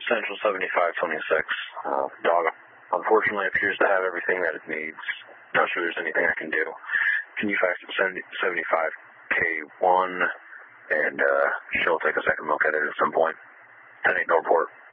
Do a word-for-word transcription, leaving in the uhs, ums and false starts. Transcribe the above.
Central seventy-five twenty-six. Uh, dog, unfortunately, appears to have everything that it needs. Not sure there's anything I can do. Can you fax it seventy-five K one, and uh, she'll take a second look at it at some point. ten eight Northport.